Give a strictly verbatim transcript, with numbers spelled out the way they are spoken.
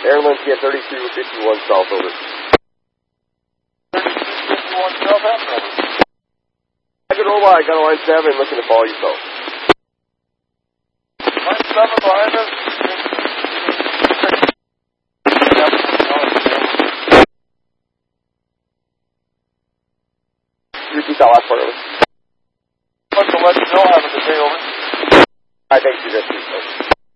Aaron Linsky at thirty-two fifty-one South, over. thirty-two fifty-one South, over. I got over, I got a line seven looking to follow you, so. Line seven behind us. Repeat that last part of it. I'd like to let you know, have a good day, over. I thank you, that's